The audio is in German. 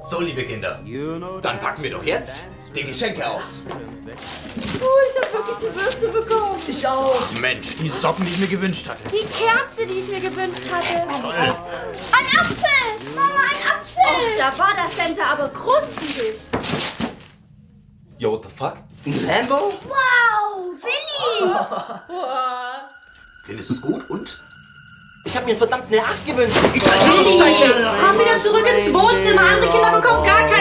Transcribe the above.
So, liebe Kinder, dann packen wir doch jetzt die Geschenke aus. Ich habe wirklich die Bürste bekommen. Ich auch. Mensch, die Socken, die ich mir gewünscht hatte. Die Kerze, die ich mir gewünscht hatte. Toll. Ein Apfel! Mama, ein Apfel! Da war das Center aber krustendicht. Yo, what the fuck? Ein Lambo? Wow, Willi! Findest du es gut und? Ich habe mir verdammt eine 8 gewünscht. Willi, komm wieder zurück ins Wohnzimmer. Andere Kinder bekommen gar keine.